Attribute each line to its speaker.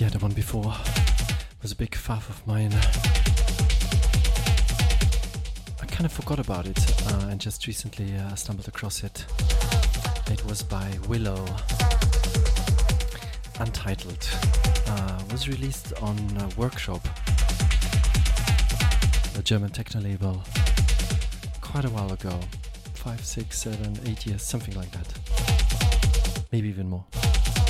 Speaker 1: Yeah, the one before was a big fav of mine. I kind of forgot about it and just recently stumbled across it. It was by Willow, Untitled. Was released on Workshop, a German techno label, quite a while ago. 5, 6, 7, 8 years, something like that. Maybe even more.